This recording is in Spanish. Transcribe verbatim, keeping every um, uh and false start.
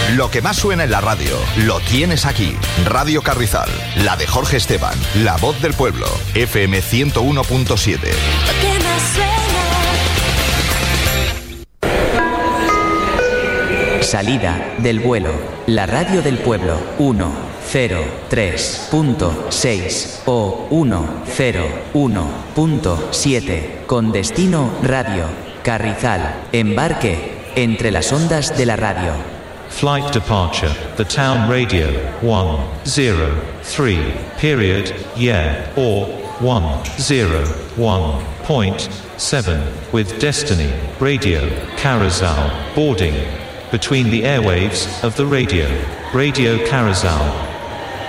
Lo que más suena en la radio, lo tienes aquí. Radio Carrizal, la de Jorge Esteban, la voz del pueblo. F M ciento uno punto siete. Lo que más suena. Salida del vuelo. La radio del pueblo. uno cero tres punto seis o uno cero uno punto siete. Con destino Radio Carrizal. Embarque entre las ondas de la radio. Flight departure, the town radio, one zero three, period, yeah, or one zero one point seven, with destiny, Radio Carrizal, boarding, between the airwaves of the radio, Radio Carrizal.